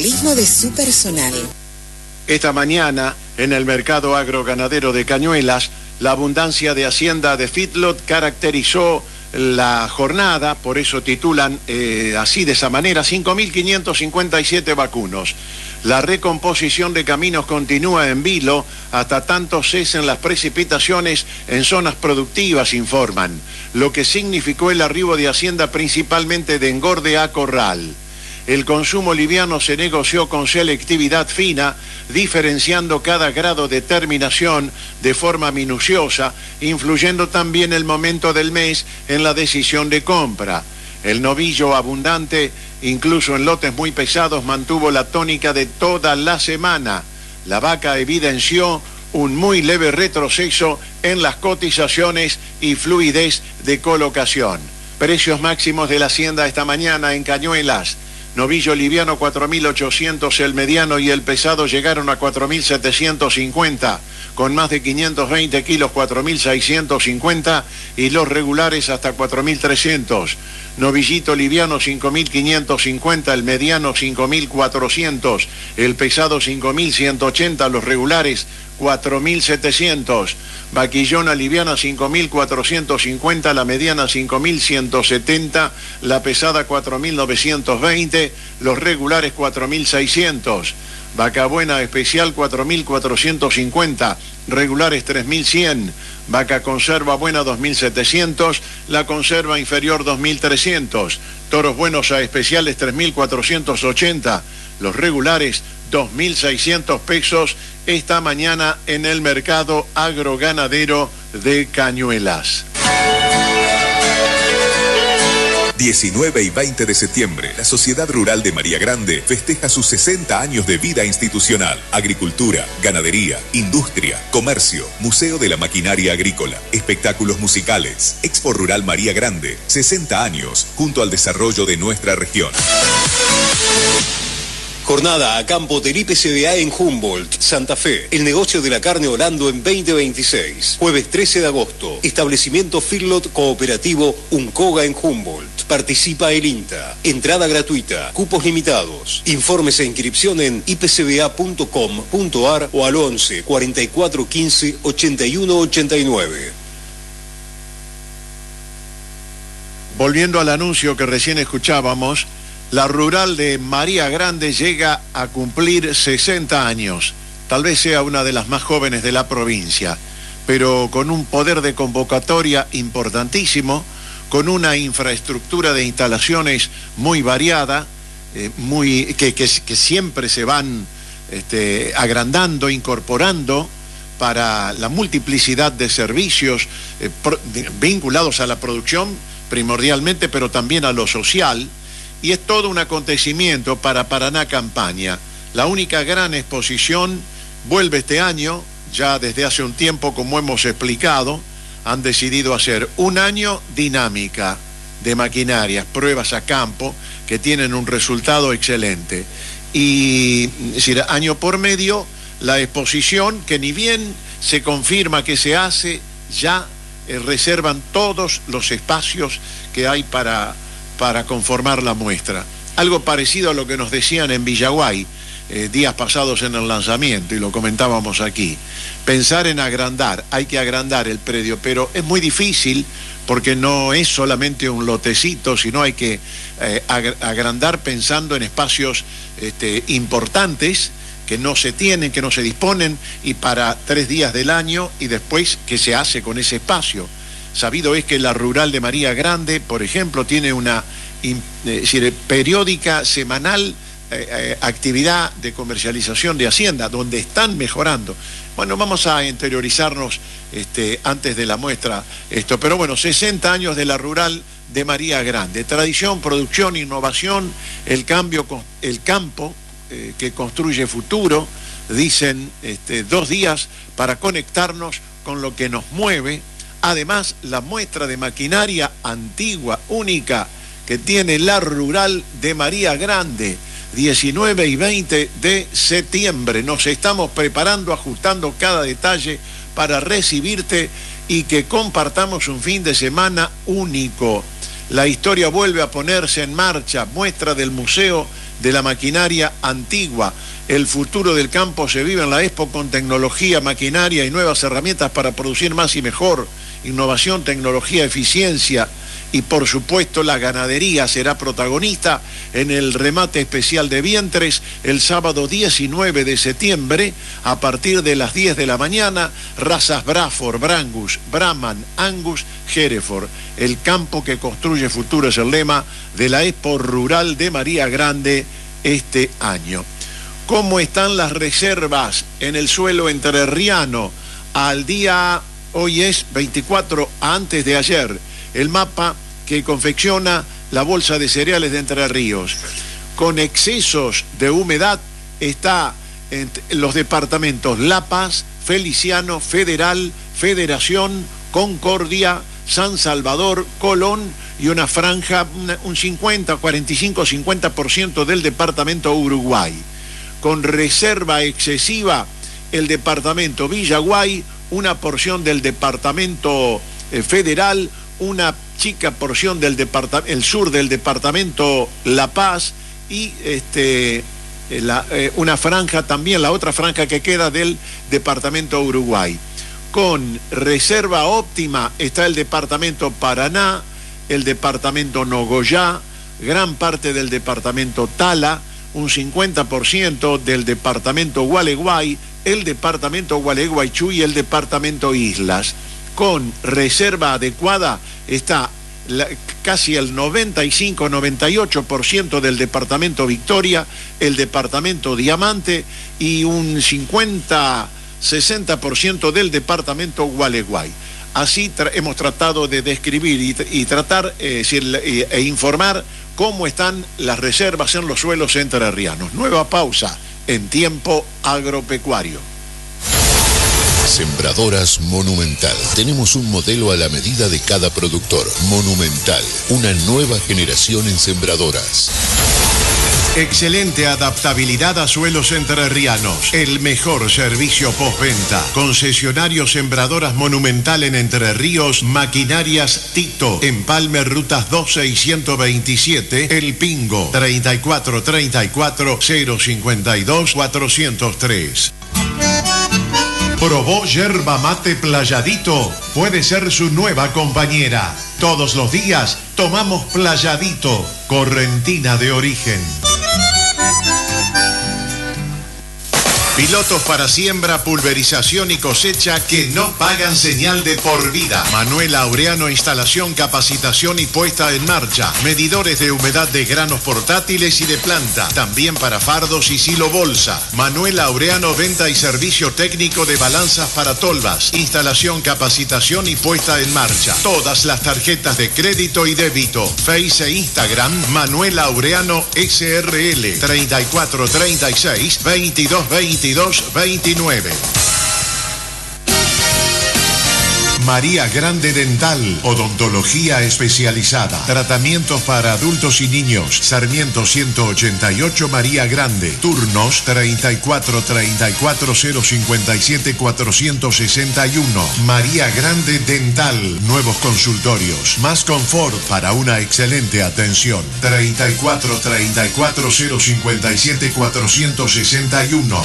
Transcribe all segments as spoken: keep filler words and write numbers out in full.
de su personal. Esta mañana, en el mercado agroganadero de Cañuelas, la abundancia de hacienda de feedlot caracterizó la jornada, por eso titulan eh, así de esa manera, cinco mil quinientos cincuenta y siete vacunos. La recomposición de caminos continúa en vilo hasta tanto cesen las precipitaciones en zonas productivas, informan, lo que significó el arribo de hacienda principalmente de engorde a corral. El consumo liviano se negoció con selectividad fina, diferenciando cada grado de terminación de forma minuciosa, influyendo también el momento del mes en la decisión de compra. El novillo abundante, incluso en lotes muy pesados, mantuvo la tónica de toda la semana. La vaca evidenció un muy leve retroceso en las cotizaciones y fluidez de colocación. Precios máximos de la hacienda esta mañana en Cañuelas. Novillo liviano cuatro mil ochocientos, el mediano y el pesado llegaron a cuatro mil setecientos cincuenta, con más de quinientos veinte kilos cuatro mil seiscientos cincuenta y los regulares hasta cuatro mil trescientos. Novillito liviano cinco mil quinientos cincuenta, el mediano cinco mil cuatrocientos, el pesado cinco mil ciento ochenta, los regulares cuatro mil setecientos. Vaquillona liviana cinco mil cuatrocientos cincuenta, la mediana cinco mil ciento setenta, la pesada cuatro mil novecientos veinte, los regulares cuatro mil seiscientos. Vaca buena especial cuatro mil cuatrocientos cincuenta, regulares tres mil cien. Vaca conserva buena dos mil setecientos, la conserva inferior dos mil trescientos. Toros buenos a especiales tres mil cuatrocientos ochenta, los regulares dos mil seiscientos pesos esta mañana en el mercado agroganadero de Cañuelas. diecinueve y veinte de septiembre, la Sociedad Rural de María Grande festeja sus sesenta años de vida institucional. Agricultura, ganadería, industria, comercio, Museo de la Maquinaria Agrícola, espectáculos musicales. Expo Rural María Grande, sesenta años, junto al desarrollo de nuestra región. Jornada a campo del I P C B A en Humboldt, Santa Fe. El negocio de la carne Orlando en veinte veintiséis. Jueves trece de agosto. Establecimiento feedlot cooperativo Uncoga en Humboldt. Participa el INTA. Entrada gratuita. Cupos limitados. Informes e inscripción en i p c b a punto com punto a r o al once cuarenta y cuatro quince ochenta y uno ochenta y nueve. Volviendo al anuncio que recién escuchábamos, la rural de María Grande llega a cumplir sesenta años. Tal vez sea una de las más jóvenes de la provincia, pero con un poder de convocatoria importantísimo, con una infraestructura de instalaciones muy variada, eh, muy, que, que, que siempre se van este, agrandando, incorporando para la multiplicidad de servicios eh, pro, vinculados a la producción primordialmente, pero también a lo social. Y es todo un acontecimiento para Paraná Campaña. La única gran exposición vuelve este año, ya desde hace un tiempo, como hemos explicado, han decidido hacer un año dinámica de maquinarias, pruebas a campo, que tienen un resultado excelente. Y, es decir, año por medio, la exposición, que ni bien se confirma que se hace, ya eh, reservan todos los espacios que hay para... para conformar la muestra. Algo parecido a lo que nos decían en Villaguay, eh, días pasados en el lanzamiento, y lo comentábamos aquí. Pensar en agrandar, hay que agrandar el predio, pero es muy difícil porque no es solamente un lotecito, sino hay que eh, ag- agrandar pensando en espacios este, importantes que no se tienen, que no se disponen, y para tres días del año, y después qué se hace con ese espacio. Sabido es que la rural de María Grande, por ejemplo, tiene una eh, es decir, periódica, semanal, eh, eh, actividad de comercialización de hacienda, donde están mejorando. Bueno, vamos a interiorizarnos este, antes de la muestra esto, pero bueno, sesenta años de la rural de María Grande. Tradición, producción, innovación, el cambio, el campo eh, que construye futuro, dicen este, dos días para conectarnos con lo que nos mueve. Además, la muestra de maquinaria antigua, única, que tiene la rural de María Grande, diecinueve y veinte de septiembre. Nos estamos preparando, ajustando cada detalle para recibirte y que compartamos un fin de semana único. La historia vuelve a ponerse en marcha, muestra del Museo de la maquinaria antigua. El futuro del campo se vive en la Expo con tecnología, maquinaria y nuevas herramientas para producir más y mejor. Innovación, tecnología, eficiencia y por supuesto la ganadería será protagonista en el remate especial de vientres el sábado diecinueve de septiembre a partir de las diez de la mañana. Razas Braford, Brangus, Brahman, Angus, Hereford. El campo que construye futuro es el lema de la Expo Rural de María Grande este año. ¿Cómo están las reservas en el suelo entrerriano? Al día, hoy es veinticuatro, antes de ayer, el mapa que confecciona la Bolsa de Cereales de Entre Ríos. Con excesos de humedad está en los departamentos La Paz, Feliciano, Federal, Federación, Concordia, San Salvador, Colón y una franja, una, un cincuenta, cuarenta y cinco, cincuenta por ciento del departamento Uruguay. Con reserva excesiva el departamento Villaguay, una porción del departamento eh, Federal, una chica porción del departamento, el sur del departamento La Paz y este, la, eh, una franja también, la otra franja que queda del departamento Uruguay. Con reserva óptima está el departamento Paraná, el departamento Nogoyá, gran parte del departamento Tala, un cincuenta por ciento del departamento Gualeguay, el departamento Gualeguaychú y el departamento Islas. Con reserva adecuada está la, casi el noventa y cinco, noventa y ocho por ciento del departamento Victoria, el departamento Diamante y un cincuenta, sesenta por ciento del departamento Gualeguay. Así tra hemos tratado de describir y, y tratar eh, e, e informar cómo están las reservas en los suelos entrerrianos. Nueva pausa en Tiempo Agropecuario. Sembradoras Monumental. Tenemos un modelo a la medida de cada productor. Monumental, una nueva generación en sembradoras. Excelente adaptabilidad a suelos entrerrianos. El mejor servicio postventa. Concesionario Sembradoras Monumental en Entre Ríos. Maquinarias Tito. Empalme Rutas doce y ciento veintisiete. El Pingo. treinta y cuatro treinta y cuatro cero cincuenta y dos cuatrocientos tres. ¿Probó yerba mate Playadito? Puede ser su nueva compañera. Todos los días tomamos Playadito, correntina de origen. Pilotos para siembra, pulverización y cosecha que no pagan señal de por vida. Manuel Laureano, instalación, capacitación y puesta en marcha. Medidores de humedad de granos portátiles y de planta. También para fardos y silo bolsa. Manuel Laureano, venta y servicio técnico de balanzas para tolvas. Instalación, capacitación y puesta en marcha. Todas las tarjetas de crédito y débito. Face e Instagram, Manuel Laureano S R L. treinta y cuatro treinta y seis, veintidós veintidós veintinueve. María Grande Dental, odontología especializada, tratamientos para adultos y niños. Sarmiento ciento ochenta y ocho María Grande. Turnos treinta y cuatro treinta y cuatro cero cincuenta y siete cuatrocientos sesenta y uno. María Grande Dental, nuevos consultorios, más confort para una excelente atención. treinta y cuatro treinta y cuatro cero cincuenta y siete cuatrocientos sesenta y uno.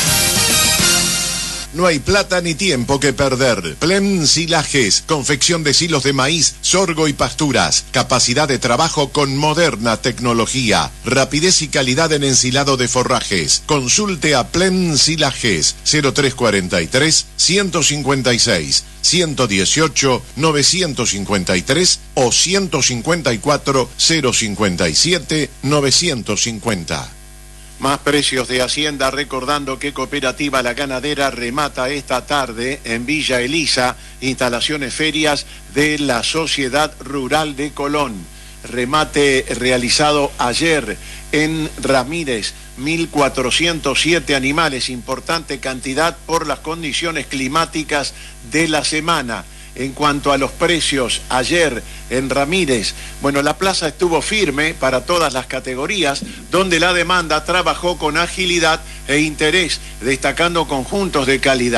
No hay plata ni tiempo que perder. Plem Silajes, confección de silos de maíz, sorgo y pasturas. Capacidad de trabajo con moderna tecnología. Rapidez y calidad en ensilado de forrajes. Consulte a Plem Silajes, cero tres cuarenta y tres, ciento cincuenta y seis, ciento dieciocho, novecientos cincuenta y tres o ciento cincuenta y cuatro, cero cincuenta y siete, novecientos cincuenta. Más precios de Hacienda, recordando que Cooperativa La Ganadera remata esta tarde en Villa Elisa, instalaciones ferias de la Sociedad Rural de Colón. Remate realizado ayer en Ramírez, mil cuatrocientos siete animales, importante cantidad por las condiciones climáticas de la semana. En cuanto a los precios, ayer en Ramírez, bueno, la plaza estuvo firme para todas las categorías, donde la demanda trabajó con agilidad e interés, destacando conjuntos de calidad.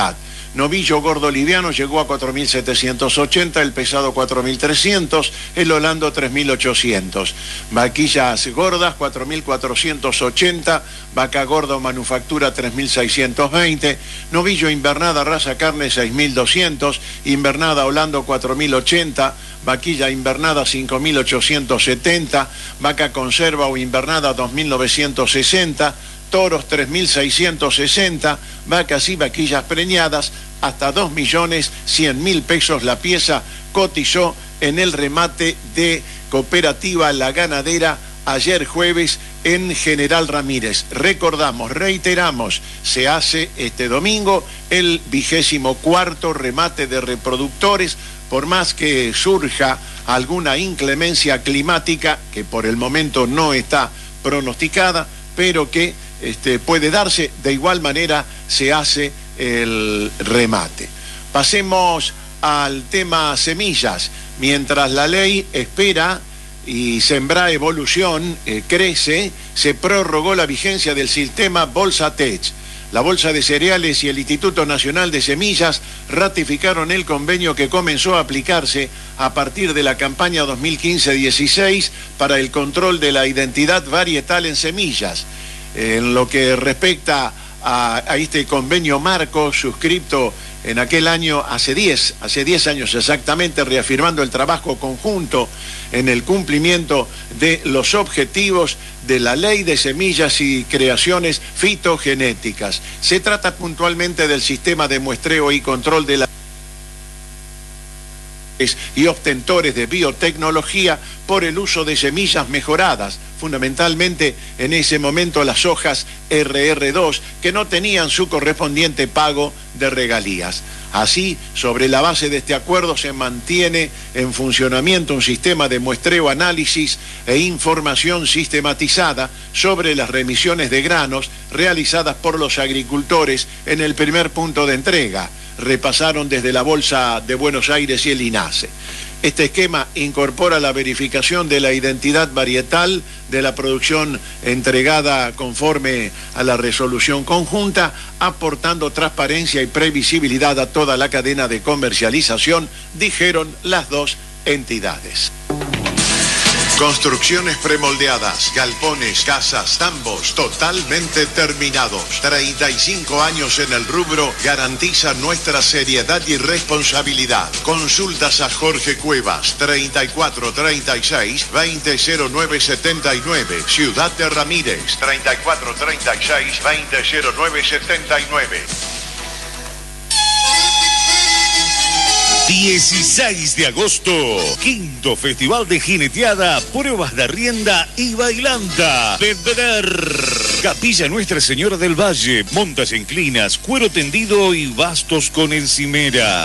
Novillo gordo liviano llegó a cuatro mil setecientos ochenta, el pesado cuatro mil trescientos, el holando tres mil ochocientos. Vaquillas gordas cuatro mil cuatrocientos ochenta, vaca gordo manufactura tres mil seiscientos veinte, novillo invernada raza carne seis mil doscientos, invernada holando cuatro mil ochenta, vaquilla invernada cinco mil ochocientos setenta, vaca conserva o invernada dos mil novecientos sesenta, toros tres mil seiscientos sesenta, vacas y vaquillas preñadas hasta dos millones cien mil pesos la pieza, cotizó en el remate de Cooperativa La Ganadera ayer jueves en General Ramírez. Recordamos, reiteramos, se hace este domingo el vigésimo cuarto remate de reproductores, por más que surja alguna inclemencia climática, que por el momento no está pronosticada, pero que este, puede darse, de igual manera se hace el remate. Pasemos al tema semillas. Mientras la ley espera y Sembra Evolución eh, crece, se prorrogó la vigencia del sistema Bolsa-Tech. La Bolsa de Cereales y el Instituto Nacional de Semillas ratificaron el convenio que comenzó a aplicarse a partir de la campaña dos mil quince dieciséis para el control de la identidad varietal en semillas. En lo que respecta a, a este convenio marco suscripto en aquel año, hace diez, hace diez años exactamente, reafirmando el trabajo conjunto en el cumplimiento de los objetivos de la Ley de Semillas y Creaciones Fitogenéticas. Se trata puntualmente del sistema de muestreo y control de la y obtentores de biotecnología por el uso de semillas mejoradas, fundamentalmente en ese momento las hojas erre erre dos, que no tenían su correspondiente pago de regalías. Así, sobre la base de este acuerdo se mantiene en funcionamiento un sistema de muestreo, análisis e información sistematizada sobre las remisiones de granos realizadas por los agricultores en el primer punto de entrega. Repasaron desde la Bolsa de Buenos Aires y el INASE. Este esquema incorpora la verificación de la identidad varietal de la producción entregada conforme a la resolución conjunta, aportando transparencia y previsibilidad a toda la cadena de comercialización, dijeron las dos entidades. Construcciones premoldeadas, galpones, casas, tambos, totalmente terminados. treinta y cinco años en el rubro garantiza nuestra seriedad y responsabilidad. Consultas a Jorge Cuevas, treinta y cuatro treinta y seis veinte cero nueve setenta y nueve. Ciudad de Ramírez, treinta y cuatro treinta y seis veinte cero nueve setenta y nueve. dieciséis de agosto, quinto Festival de Jineteada, pruebas de rienda y bailanta. Beber. Capilla Nuestra Señora del Valle, montas enclinas, cuero tendido y bastos con encimera.